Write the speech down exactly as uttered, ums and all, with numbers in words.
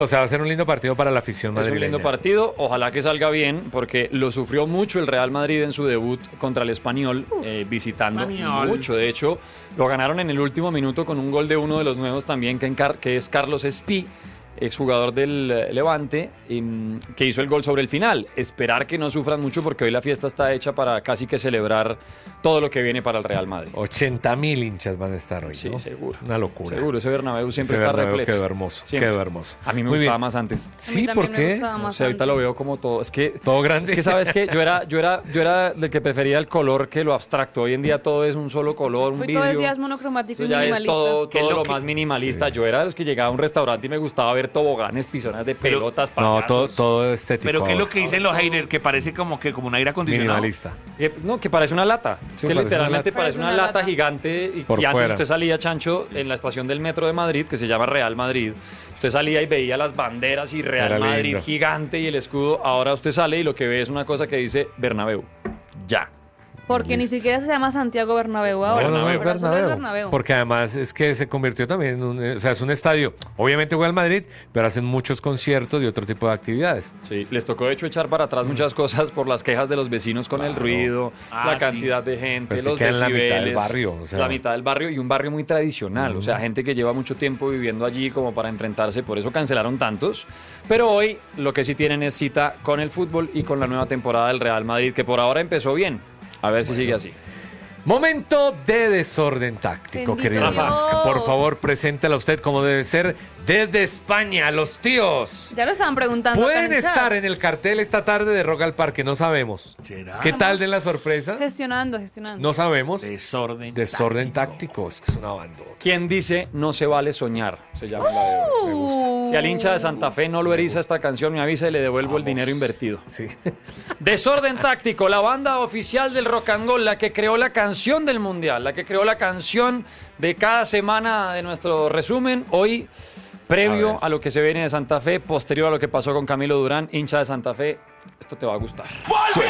O sea, va a ser un lindo partido para la afición madrileña. Es un lindo partido, ojalá que salga bien, porque lo sufrió mucho el Real Madrid en su debut contra el Español, eh, visitando Español. mucho. De hecho, lo ganaron en el último minuto con un gol de uno de los nuevos también, que, encar que es Carlos Espí, exjugador del eh, Levante, y, que hizo el gol sobre el final. Esperar que no sufran mucho, porque hoy la fiesta está hecha para casi que celebrar todo lo que viene para el Real Madrid. ochenta mil hinchas van a estar hoy, Sí, ¿no? seguro. Una locura. Seguro, ese Bernabéu siempre Ese está Bernabéu repleto. quedó hermoso, Siempre. quedó hermoso. A mí me Muy gustaba bien. más antes. Sí, ¿por qué? O sea, ahorita lo veo como todo. Es que Todo grande. Es que sabes que yo era, yo era, yo era el que prefería el color que lo abstracto. Hoy en día todo es un solo color, un Hoy vídeo. todo el día es monocromático Eso y ya es minimalista. todo, ¿Qué es todo lo lo que- más minimalista. Yo era de los que llegaba a un restaurante y me gustaba ver toboganes, pisonas de Pero- pelotas, No, payasos. todo, todo estético. Pero ¿qué es lo que ahora. dicen los haters? Que parece como que como un aire acondicionado. Minimalista. Que- no, que parece una lata. Sí, que parece literalmente una lata. parece una, Parece una lata, lata. gigante. Y, Por y antes fuera. usted salía, Chancho, en la estación del metro de Madrid, que se llama Real Madrid. Usted salía y veía las banderas y Real Era Madrid lindo. gigante y el escudo. Ahora usted sale y lo que ve es una cosa que dice Bernabéu. Ya. Porque ni Listo. siquiera se llama Santiago Bernabéu ahora. No, no, no, es Ahora solo es Bernabéu. Bernabéu. Porque además es que se convirtió también en un, o sea, es un estadio. Obviamente juega el Madrid, pero hacen muchos conciertos y otro tipo de actividades. Sí, les tocó de hecho echar para atrás muchas cosas por las quejas de los vecinos con el Claro. ruido, Ah, la sí. cantidad de gente, Pues que los queda en la mitad del decibeles, barrio, o sea. la mitad del barrio y un barrio muy tradicional, o sea, gente que lleva mucho tiempo viviendo allí como para enfrentarse, por eso cancelaron tantos. Pero hoy lo que sí tienen es cita con el fútbol y con la nueva temporada del Real Madrid, que por ahora empezó bien. A ver si sigue así. Momento de desorden táctico, Bendito querido Dios. Vasca. Por favor, preséntala usted como debe ser desde España. Los tíos Ya lo estaban preguntando. acá pueden en el chat. estar en el cartel esta tarde de Rock al Parque, no sabemos. ¿Será? ¿Qué tal de la sorpresa? Gestionando, gestionando. No sabemos. Desorden. Desorden táctico, es que es una bandota. ¿Quién dice no se vale soñar? Se llama la de hoy. Me gusta. Si al hincha de Santa Fe no lo eriza esta canción, me avisa y le devuelvo el dinero invertido. Sí. Desorden táctico, la banda oficial del rock and roll, la que creó la canción del mundial, la que creó la canción de cada semana de nuestro resumen. Hoy, previo A a, ver. lo que se viene de Santa Fe, posterior a lo que pasó con Camilo Durán, hincha de Santa Fe, esto te va a gustar. Volvió